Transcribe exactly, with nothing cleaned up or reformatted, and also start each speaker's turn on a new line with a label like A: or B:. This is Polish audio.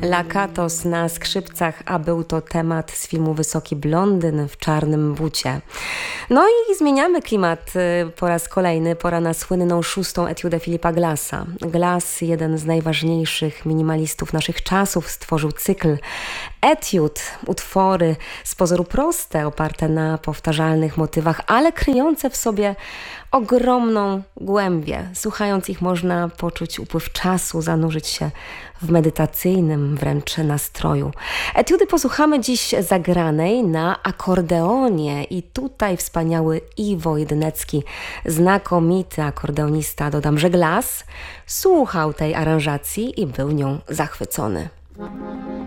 A: Lakatos na skrzypcach, a był to temat z filmu Wysoki blondyn w czarnym bucie. No i zmieniamy klimat po raz kolejny. Pora na słynną szóstą etiudę Philipa Glassa. Glass, jeden z najważniejszych minimalistów naszych czasów, stworzył cykl etiud, utwory z pozoru proste, oparte na powtarzalnych motywach, ale kryjące w sobie ogromną głębię. Słuchając ich można poczuć upływ czasu, zanurzyć się w medytacyjnym wręcz nastroju. Etiudy posłuchamy dziś zagranej na akordeonie i tutaj wspaniały Iwo Jedynecki, znakomity akordeonista. Dodam, że Glass słuchał tej aranżacji i był nią zachwycony.